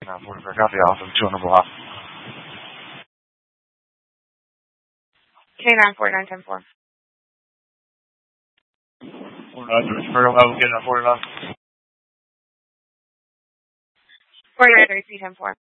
44 copy off of 200 block. K9 4910-4. 49, 49. 49 310-4.